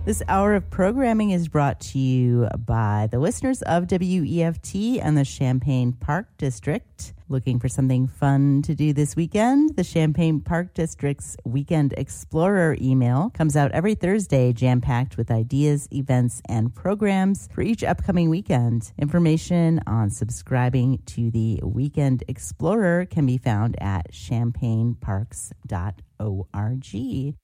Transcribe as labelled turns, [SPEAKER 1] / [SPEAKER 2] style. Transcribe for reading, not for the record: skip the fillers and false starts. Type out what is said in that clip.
[SPEAKER 1] This hour of programming is brought to you by the listeners of WEFT and the Champaign Park District. Looking for something fun to do this weekend? The Champaign Park District's Weekend Explorer email comes out every Thursday, jam-packed with ideas, events, and programs for each upcoming weekend. Information on subscribing to the Weekend Explorer can be found at champaignparks.org.